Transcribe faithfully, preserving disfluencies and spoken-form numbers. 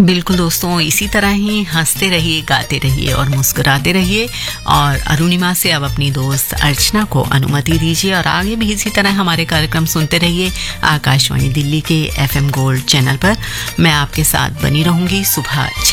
बिल्कुल दोस्तों, इसी तरह ही हंसते रहिए, गाते रहिए और मुस्कुराते रहिए। और अरुणिमा से अब अपनी दोस्त अर्चना को अनुमति दीजिए और आगे भी इसी तरह हमारे कार्यक्रम सुनते रहिए आकाशवाणी दिल्ली के एफएम गोल्ड चैनल पर। मैं आपके साथ बनी रहूंगी सुबह